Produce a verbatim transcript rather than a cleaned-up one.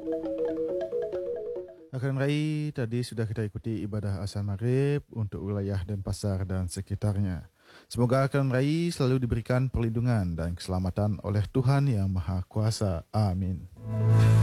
Akan Rai, tadi sudah kita ikuti ibadah Asar Maghrib untuk wilayah Denpasar dan sekitarnya. Semoga Akan Rai selalu diberikan perlindungan dan keselamatan oleh Tuhan Yang Maha Kuasa. Amin.